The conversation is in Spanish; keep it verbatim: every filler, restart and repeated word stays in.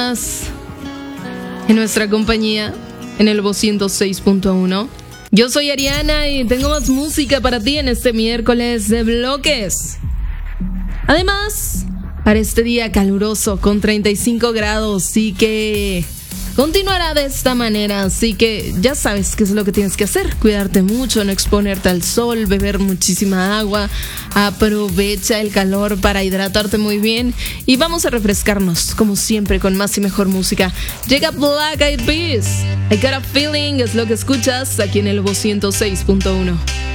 más en nuestra compañía en el ciento seis punto uno. Yo soy Ariana y tengo más música para ti en este miércoles de bloques. Además, para este día caluroso con treinta y cinco grados, sí que continuará de esta manera, así que ya sabes qué es lo que tienes que hacer. Cuidarte mucho, no exponerte al sol, beber muchísima agua, aprovecha el calor para hidratarte muy bien y vamos a refrescarnos, como siempre, con más y mejor música. Llega Black Eyed Peas, I Got a Feeling, es lo que escuchas aquí en el ciento seis punto uno.